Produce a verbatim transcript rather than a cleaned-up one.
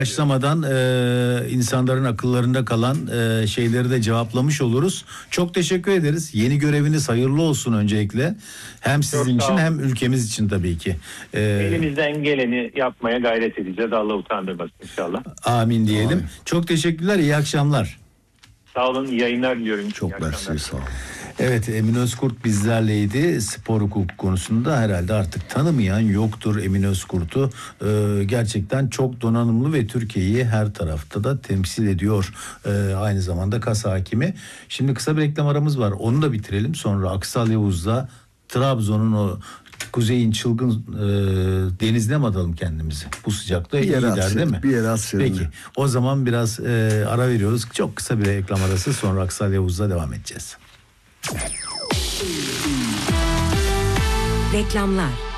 Başlamadan e, insanların akıllarında kalan e, şeyleri de cevaplamış oluruz. Çok teşekkür ederiz. Yeni göreviniz hayırlı olsun öncelikle. Hem sizin için hem ülkemiz için tabii ki. E, Elimizden geleni yapmaya gayret edeceğiz. Allah utandırmasın inşallah. Amin diyelim. Amin. Çok teşekkürler. İyi akşamlar. Sağ olun. İyi yayınlar diliyorum. Çok mersi. Sağ olun. Evet, Emin Özkurt bizlerleydi. Spor hukuk konusunda herhalde artık tanımayan yoktur Emin Özkurt'u. Ee, gerçekten çok donanımlı ve Türkiye'yi her tarafta da temsil ediyor. Ee, aynı zamanda kasa hakimi. Şimdi kısa bir reklam aramız var. Onu da bitirelim. Sonra Aksal Yavuz'da Trabzon'un o kuzeyin çılgın e, denizine mi atalım kendimizi? Bu sıcakta iyi gider değil mi? Bir yere at Peki. O zaman biraz e, ara veriyoruz. Çok kısa bir reklam arası. Sonra Aksal Yavuz'da devam edeceğiz. Reklamlar.